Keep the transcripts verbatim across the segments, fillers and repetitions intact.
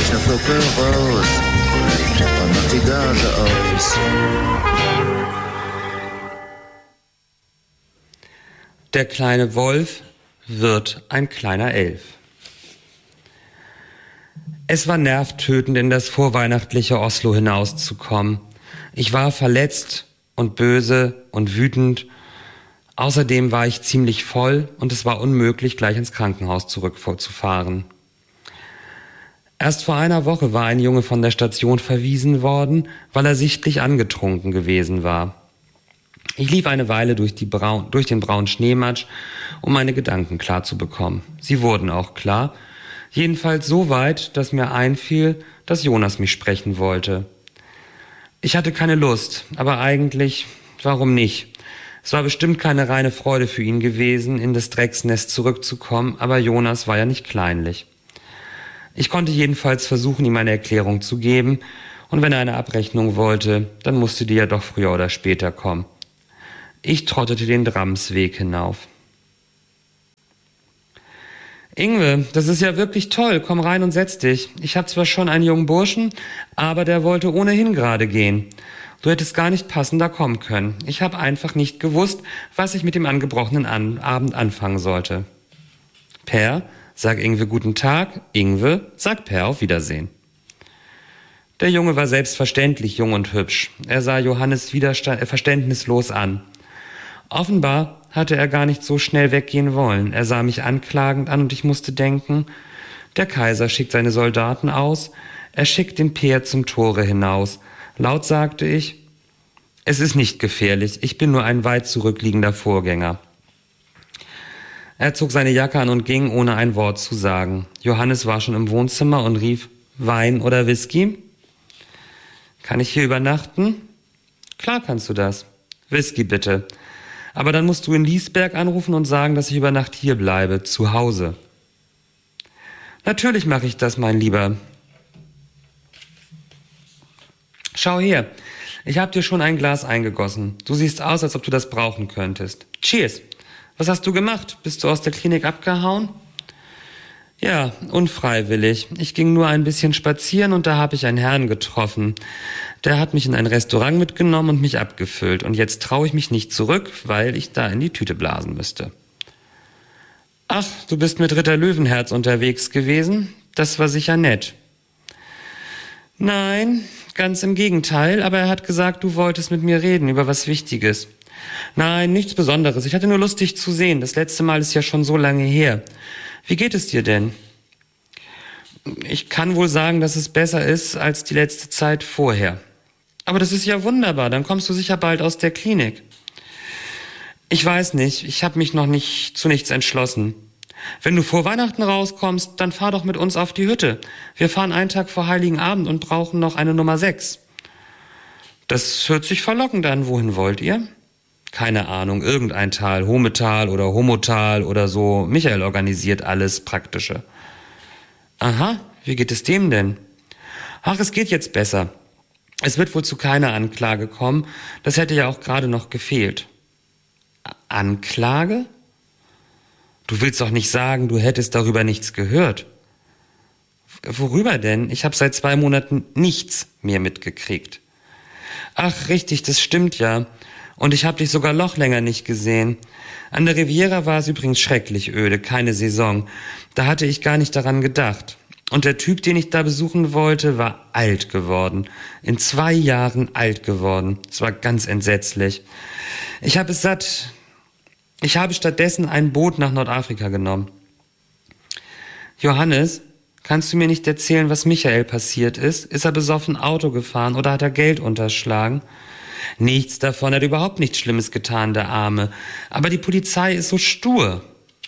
Schnufflucke raus und dann macht die Gage aus. Der kleine Wolf wird ein kleiner Elf. Es war nervtötend, in das vorweihnachtliche Oslo hinauszukommen. Ich war verletzt und böse und wütend. Außerdem war ich ziemlich voll und es war unmöglich, gleich ins Krankenhaus zurückzufahren. Erst vor einer Woche war ein Junge von der Station verwiesen worden, weil er sichtlich angetrunken gewesen war. Ich lief eine Weile durch, die Braun, durch den braunen Schneematsch, um meine Gedanken klar zu bekommen. Sie wurden auch klar, jedenfalls so weit, dass mir einfiel, dass Jonas mich sprechen wollte. Ich hatte keine Lust, aber eigentlich, warum nicht? Es war bestimmt keine reine Freude für ihn gewesen, in das Drecksnest zurückzukommen, aber Jonas war ja nicht kleinlich. Ich konnte jedenfalls versuchen, ihm eine Erklärung zu geben, und wenn er eine Abrechnung wollte, dann musste die ja doch früher oder später kommen. Ich trottete den Dramsweg hinauf. Ingwe, das ist ja wirklich toll, komm rein und setz dich. Ich habe zwar schon einen jungen Burschen, aber der wollte ohnehin gerade gehen. Du hättest gar nicht passender kommen können. Ich habe einfach nicht gewusst, was ich mit dem angebrochenen An- Abend anfangen sollte. Per, sag Ingwe guten Tag. Ingwe, sag Per auf Wiedersehen. Der Junge war selbstverständlich jung und hübsch. Er sah Johannes widerstand- äh, verständnislos an. Offenbar hatte er gar nicht so schnell weggehen wollen. Er sah mich anklagend an und ich musste denken, der Kaiser schickt seine Soldaten aus, er schickt den Peer zum Tore hinaus. Laut sagte ich, es ist nicht gefährlich, ich bin nur ein weit zurückliegender Vorgänger. Er zog seine Jacke an und ging, ohne ein Wort zu sagen. Johannes war schon im Wohnzimmer und rief, Wein oder Whisky? Kann ich hier übernachten? Klar kannst du das. Whisky bitte. Aber dann musst du in Liesberg anrufen und sagen, dass ich über Nacht hier bleibe, zu Hause. Natürlich mache ich das, mein Lieber. Schau her, ich habe dir schon ein Glas eingegossen. Du siehst aus, als ob du das brauchen könntest. Cheers. Was hast du gemacht? Bist du aus der Klinik abgehauen? Ja, unfreiwillig. Ich ging nur ein bisschen spazieren und da habe ich einen Herrn getroffen. Der hat mich in ein Restaurant mitgenommen und mich abgefüllt. Und jetzt traue ich mich nicht zurück, weil ich da in die Tüte blasen müsste. Ach, du bist mit Ritter Löwenherz unterwegs gewesen? Das war sicher nett. Nein, ganz im Gegenteil, aber er hat gesagt, du wolltest mit mir reden über was Wichtiges. Nein, nichts Besonderes. Ich hatte nur Lust, dich zu sehen. Das letzte Mal ist ja schon so lange her. Wie geht es dir denn? Ich kann wohl sagen, dass es besser ist als die letzte Zeit vorher. Aber das ist ja wunderbar, dann kommst du sicher bald aus der Klinik. Ich weiß nicht, ich habe mich noch nicht zu nichts entschlossen. Wenn du vor Weihnachten rauskommst, dann fahr doch mit uns auf die Hütte. Wir fahren einen Tag vor Heiligen Abend und brauchen noch eine Nummer sechs. Das hört sich verlockend an. Wohin wollt ihr? Keine Ahnung, irgendein Tal, Hometal oder Homotal oder so. Michael organisiert alles Praktische. Aha, wie geht es dem denn? Ach, es geht jetzt besser. Es wird wohl zu keiner Anklage kommen. Das hätte ja auch gerade noch gefehlt. Anklage? Du willst doch nicht sagen, du hättest darüber nichts gehört. Worüber denn? Ich habe seit zwei Monaten nichts mehr mitgekriegt. Ach, richtig, das stimmt ja. Und ich habe dich sogar noch länger nicht gesehen. An der Riviera war es übrigens schrecklich öde, keine Saison. Da hatte ich gar nicht daran gedacht. Und der Typ, den ich da besuchen wollte, war alt geworden. In zwei Jahren alt geworden. Es war ganz entsetzlich. Ich habe es satt. Ich habe stattdessen ein Boot nach Nordafrika genommen. Johannes, kannst du mir nicht erzählen, was Michael passiert ist? Ist er besoffen Auto gefahren oder hat er Geld unterschlagen? Nichts davon, er hat überhaupt nichts Schlimmes getan, der Arme. Aber die Polizei ist so stur.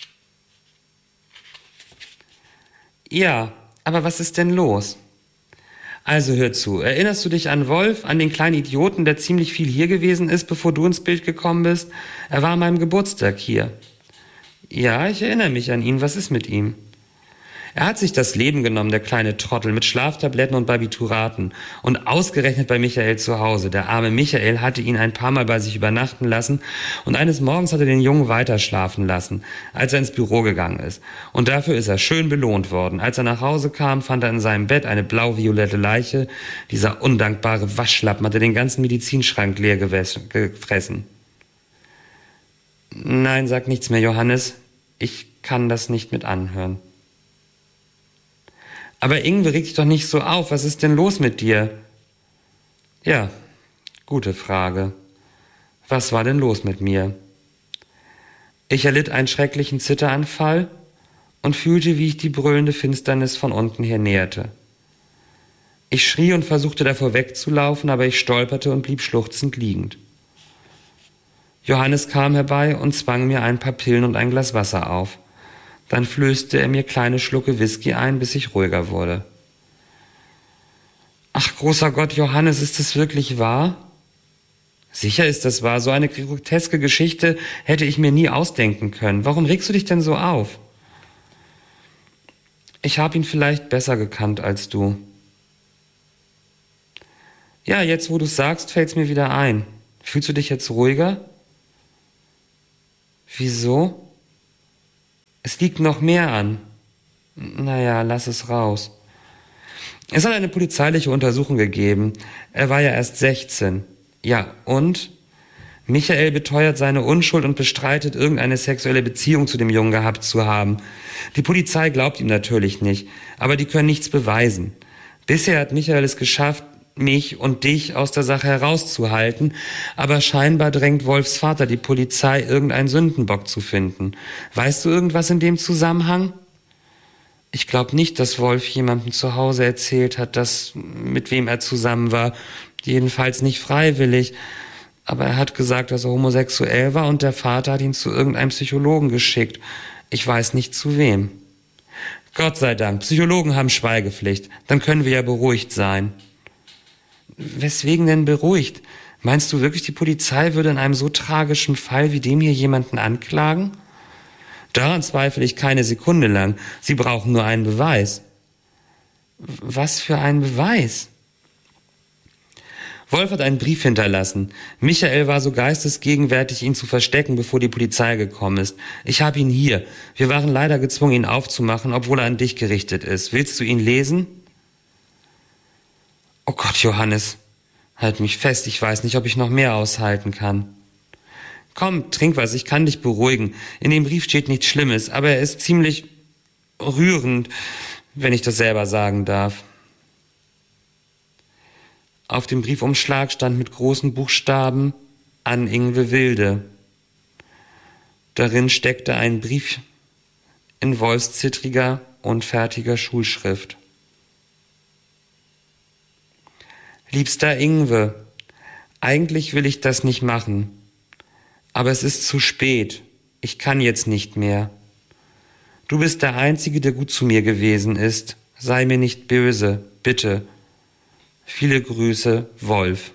Ja, aber was ist denn los? Also hör zu, erinnerst du dich an Wolf, an den kleinen Idioten, der ziemlich viel hier gewesen ist, bevor du ins Bild gekommen bist? Er war an meinem Geburtstag hier. Ja, ich erinnere mich an ihn. Was ist mit ihm? Er hat sich das Leben genommen, der kleine Trottel, mit Schlaftabletten und Barbituraten. Und ausgerechnet bei Michael zu Hause. Der arme Michael hatte ihn ein paar Mal bei sich übernachten lassen und eines Morgens hat er den Jungen weiter schlafen lassen, als er ins Büro gegangen ist. Und dafür ist er schön belohnt worden. Als er nach Hause kam, fand er in seinem Bett eine blau-violette Leiche. Dieser undankbare Waschlappen hatte den ganzen Medizinschrank leer gefressen. Nein, sag nichts mehr, Johannes. Ich kann das nicht mit anhören. Aber Ingwe, reg dich doch nicht so auf. Was ist denn los mit dir? Ja, gute Frage. Was war denn los mit mir? Ich erlitt einen schrecklichen Zitteranfall und fühlte, wie ich die brüllende Finsternis von unten her näherte. Ich schrie und versuchte davor wegzulaufen, aber ich stolperte und blieb schluchzend liegend. Johannes kam herbei und zwang mir ein paar Pillen und ein Glas Wasser auf. Dann flößte er mir kleine Schlucke Whisky ein, bis ich ruhiger wurde. Ach, großer Gott, Johannes, ist das wirklich wahr? Sicher ist das wahr. So eine groteske Geschichte hätte ich mir nie ausdenken können. Warum regst du dich denn so auf? Ich habe ihn vielleicht besser gekannt als du. Ja, jetzt wo du es sagst, fällt's mir wieder ein. Fühlst du dich jetzt ruhiger? Wieso? Es liegt noch mehr an. Naja, lass es raus. Es hat eine polizeiliche Untersuchung gegeben. Er war ja erst sechzehn. Ja, und? Michael beteuert seine Unschuld und bestreitet, irgendeine sexuelle Beziehung zu dem Jungen gehabt zu haben. Die Polizei glaubt ihm natürlich nicht, aber die können nichts beweisen. Bisher hat Michael es geschafft, mich und dich aus der Sache herauszuhalten, aber scheinbar drängt Wolfs Vater die Polizei, irgendeinen Sündenbock zu finden. Weißt du irgendwas in dem Zusammenhang? Ich glaube nicht, dass Wolf jemandem zu Hause erzählt hat, dass, mit wem er zusammen war. Jedenfalls nicht freiwillig. Aber er hat gesagt, dass er homosexuell war und der Vater hat ihn zu irgendeinem Psychologen geschickt. Ich weiß nicht zu wem. Gott sei Dank, Psychologen haben Schweigepflicht. Dann können wir ja beruhigt sein. Weswegen denn beruhigt? Meinst du wirklich, die Polizei würde in einem so tragischen Fall wie dem hier jemanden anklagen? Daran zweifle ich keine Sekunde lang. Sie brauchen nur einen Beweis. Was für einen Beweis? Wolf hat einen Brief hinterlassen. Michael war so geistesgegenwärtig, ihn zu verstecken, bevor die Polizei gekommen ist. Ich habe ihn hier. Wir waren leider gezwungen, ihn aufzumachen, obwohl er an dich gerichtet ist. Willst du ihn lesen? Oh Gott, Johannes, halt mich fest, ich weiß nicht, ob ich noch mehr aushalten kann. Komm, trink was, ich kann dich beruhigen. In dem Brief steht nichts Schlimmes, aber er ist ziemlich rührend, wenn ich das selber sagen darf. Auf dem Briefumschlag stand mit großen Buchstaben an Ingwe Wilde. Darin steckte ein Brief in Wolfs zittriger, unfertiger Schulschrift. Liebster Ingwe, eigentlich will ich das nicht machen, aber es ist zu spät. Ich kann jetzt nicht mehr. Du bist der Einzige, der gut zu mir gewesen ist. Sei mir nicht böse, bitte. Viele Grüße, Wolf.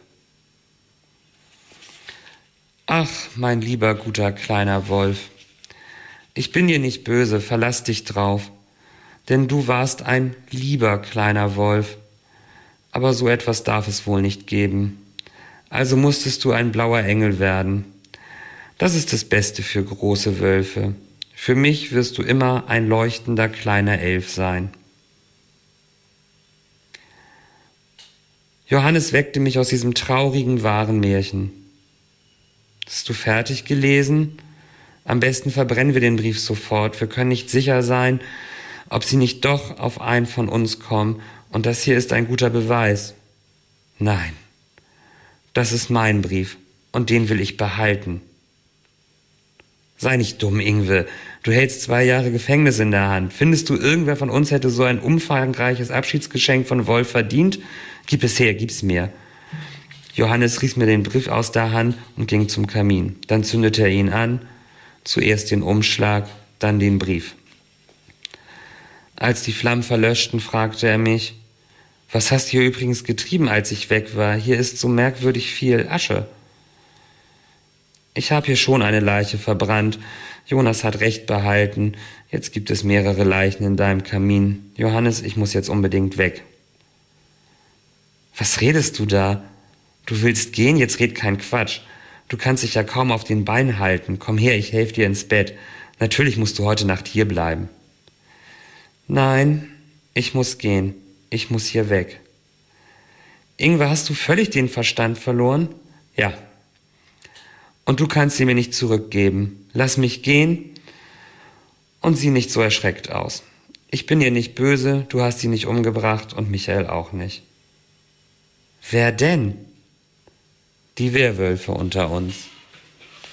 Ach, mein lieber, guter, kleiner Wolf. Ich bin dir nicht böse, verlass dich drauf. Denn du warst ein lieber, kleiner Wolf. Aber so etwas darf es wohl nicht geben. Also musstest du ein blauer Engel werden. Das ist das Beste für große Wölfe. Für mich wirst du immer ein leuchtender kleiner Elf sein. Johannes weckte mich aus diesem traurigen, wahren Märchen. Hast du fertig gelesen? Am besten verbrennen wir den Brief sofort. Wir können nicht sicher sein, ob sie nicht doch auf einen von uns kommen. Und das hier ist ein guter Beweis. Nein, das ist mein Brief und den will ich behalten. Sei nicht dumm, Ingwe. Du hältst zwei Jahre Gefängnis in der Hand. Findest du, irgendwer von uns hätte so ein umfangreiches Abschiedsgeschenk von Wolf verdient? Gib es her, gib's mir. Johannes riss mir den Brief aus der Hand und ging zum Kamin. Dann zündete er ihn an, zuerst den Umschlag, dann den Brief. Als die Flammen verlöschten, fragte er mich, was hast du hier übrigens getrieben, als ich weg war? Hier ist so merkwürdig viel Asche. Ich habe hier schon eine Leiche verbrannt. Jonas hat recht behalten. Jetzt gibt es mehrere Leichen in deinem Kamin. Johannes, ich muss jetzt unbedingt weg. Was redest du da? Du willst gehen? Jetzt red kein Quatsch. Du kannst dich ja kaum auf den Beinen halten. Komm her, ich helfe dir ins Bett. Natürlich musst du heute Nacht hier bleiben. Nein, ich muss gehen. Ich muss hier weg. Ingwer, hast du völlig den Verstand verloren? Ja. Und du kannst sie mir nicht zurückgeben. Lass mich gehen und sieh nicht so erschreckt aus. Ich bin dir nicht böse, du hast sie nicht umgebracht und Michael auch nicht. Wer denn? Die Werwölfe unter uns.